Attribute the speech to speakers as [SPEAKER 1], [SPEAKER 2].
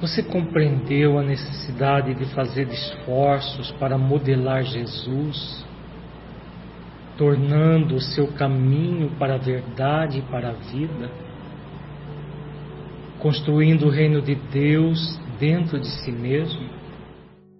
[SPEAKER 1] Você compreendeu a necessidade de fazer esforços para modelar Jesus, tornando o seu caminho para a verdade e para a vida, construindo o reino de Deus dentro de si mesmo?